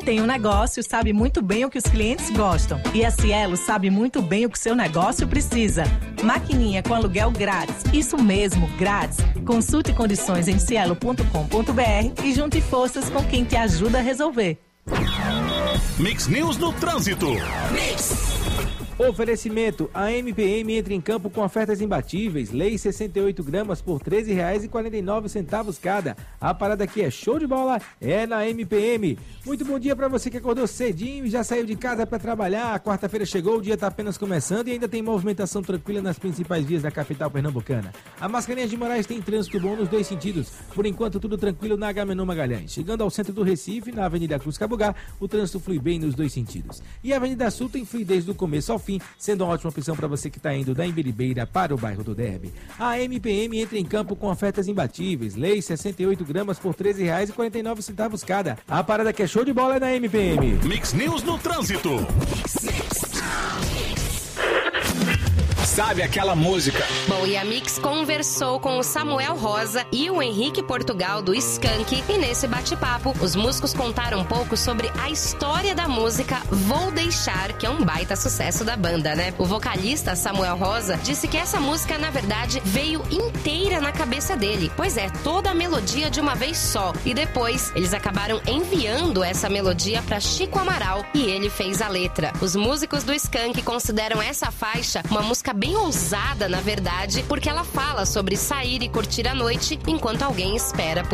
tem um negócio sabe muito bem o que os clientes gostam. E a Cielo sabe muito bem o que seu negócio precisa. Maquininha com aluguel grátis. Isso mesmo, grátis. Consulte condições em cielo.com.br e junte forças com quem te ajuda a resolver. Mix News no Trânsito. Oferecimento: a MPM entra em campo com ofertas imbatíveis. Leite 68 gramas por R$ 13,49 cada. A parada aqui é show de bola, é na MPM. Muito bom dia para você que acordou cedinho e já saiu de casa para trabalhar. A quarta-feira chegou, o dia está apenas começando e ainda tem movimentação tranquila nas principais vias da capital pernambucana. A Mascarenhas de Moraes tem trânsito bom nos dois sentidos. Por enquanto, tudo tranquilo na Agamenon Magalhães. Chegando ao centro do Recife, na Avenida Cruz Cabugá, o trânsito flui bem nos dois sentidos. E a Avenida Sul tem fluidez do começo ao fim, sendo uma ótima opção para você que está indo da Imbiribeira para o bairro do Derby. A MPM entra em campo com ofertas imbatíveis. Leite 68 gramas por R$ 13,49 cada. A parada que é show de bola é na MPM. Mix News no Trânsito. Sabe aquela música? Bom, e a Mix conversou com o Samuel Rosa e o Henrique Portugal do Skank, e nesse bate-papo os músicos contaram um pouco sobre a história da música Vou Deixar, que é um baita sucesso da banda, né? O vocalista Samuel Rosa disse que essa música, na verdade, veio inteira na cabeça dele, pois é, toda a melodia de uma vez só, e depois eles acabaram enviando essa melodia para Chico Amaral e ele fez a letra. Os músicos do Skank consideram essa faixa uma música bem ousada, na verdade, porque ela fala sobre sair e curtir a noite enquanto alguém espera por